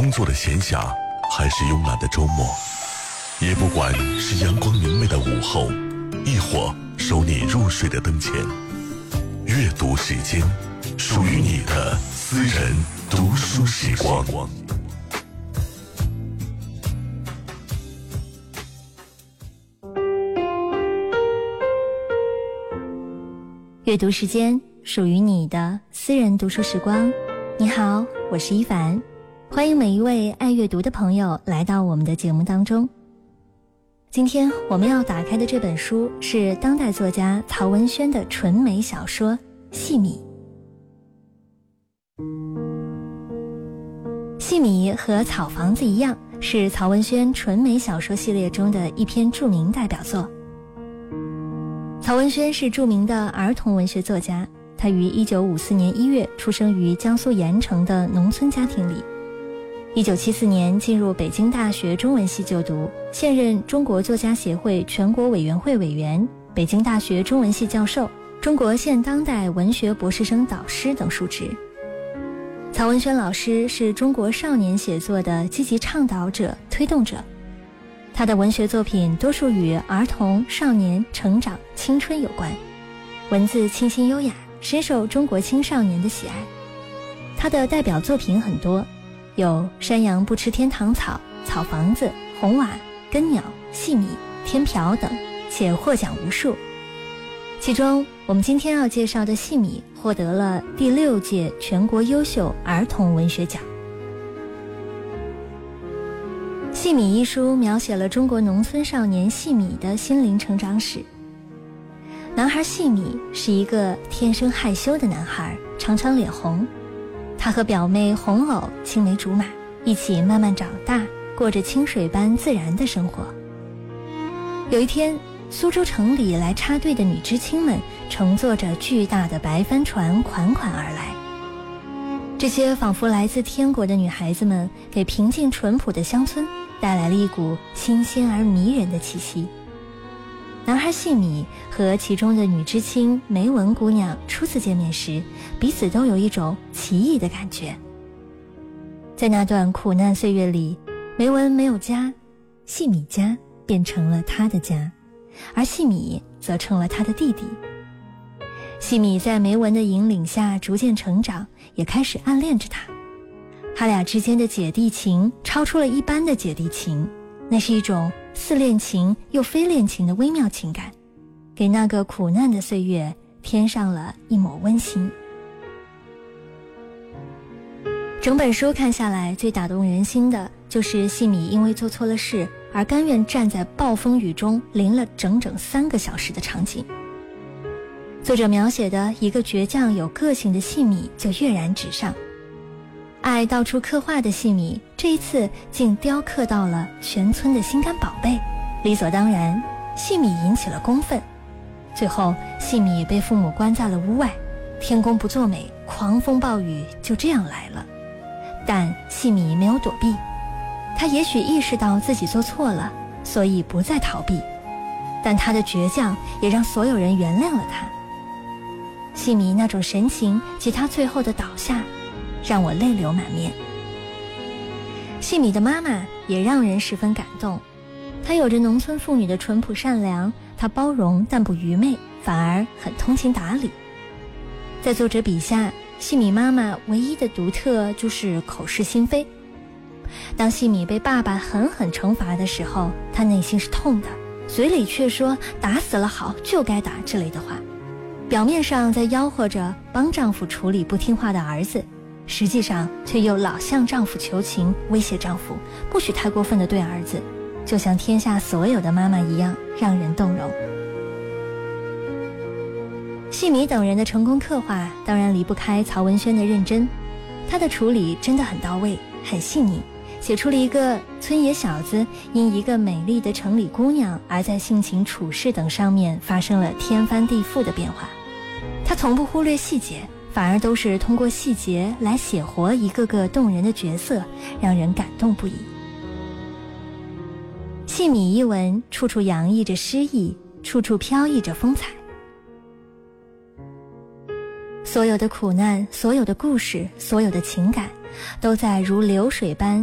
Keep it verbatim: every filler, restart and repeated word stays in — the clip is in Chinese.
工作的闲暇，还是慵懒的周末，也不管是阳光明媚的午后，亦或收你入睡的灯前，阅读时间，属于你的私人读书时光。 阅读时间，属于你的私人读书时光。你好，我是一凡，欢迎每一位爱阅读的朋友来到我们的节目当中。今天我们要打开的这本书是当代作家曹文轩的纯美小说《细米》。细米和草房子一样，是曹文轩纯美小说系列中的一篇著名代表作。曹文轩是著名的儿童文学作家，他于一九五四年一月出生于江苏盐城的农村家庭里。一九七四年进入北京大学中文系就读，现任中国作家协会全国委员会委员、北京大学中文系教授、中国现当代文学博士生导师等数职。曹文轩老师是中国少年写作的积极倡导者、推动者。他的文学作品多数与儿童、少年、成长、青春有关，文字清新优雅，深受中国青少年的喜爱。他的代表作品很多，有山羊不吃天堂草、草房子、红瓦、根鸟、细米、天瓢等，且获奖无数。其中我们今天要介绍的细米获得了第六届全国优秀儿童文学奖。细米一书描写了中国农村少年细米的心灵成长史。男孩细米是一个天生害羞的男孩，常常脸红。他和表妹红藕青梅竹马，一起慢慢长大，过着清水般自然的生活。有一天，苏州城里来插队的女知青们乘坐着巨大的白帆船款款而来。这些仿佛来自天国的女孩子们给平静淳朴的乡村带来了一股新鲜而迷人的气息。男孩细米和其中的女知青梅文姑娘初次见面时，彼此都有一种奇异的感觉。在那段苦难岁月里，梅文没有家，细米家变成了她的家，而细米则成了她的弟弟。细米在梅文的引领下逐渐成长，也开始暗恋着她。他俩之间的姐弟情超出了一般的姐弟情，那是一种似恋情又非恋情的微妙情感，给那个苦难的岁月添上了一抹温馨。整本书看下来，最打动人心的就是细米因为做错了事而甘愿站在暴风雨中淋了整整三个小时的场景。作者描写的一个倔强有个性的细米就跃然纸上，爱到处刻画的细米这一次竟雕刻到了全村的心肝宝贝，理所当然，细米引起了公愤。最后细米被父母关在了屋外，天公不作美，狂风暴雨就这样来了。但细米没有躲避，他也许意识到自己做错了，所以不再逃避，但他的倔强也让所有人原谅了他。细米那种神情及他最后的倒下，让我泪流满面。细米的妈妈也让人十分感动，她有着农村妇女的淳朴善良，她包容但不愚昧，反而很通情达理。在作者笔下，细米妈妈唯一的独特就是口是心非。当细米被爸爸狠狠惩罚的时候，她内心是痛的，嘴里却说打死了好，就该打之类的话，表面上在吆喝着帮丈夫处理不听话的儿子，实际上却又老向丈夫求情，威胁丈夫不许太过分地对儿子，就像天下所有的妈妈一样，让人动容。细米等人的成功刻画当然离不开曹文轩的认真，他的处理真的很到位，很细腻，写出了一个村野小子因一个美丽的城里姑娘而在性情处事等上面发生了天翻地覆的变化。他从不忽略细节，反而都是通过细节来写活一个个动人的角色，让人感动不已。细米一文处处洋溢着诗意，处处飘逸着风采。所有的苦难，所有的故事，所有的情感，都在如流水般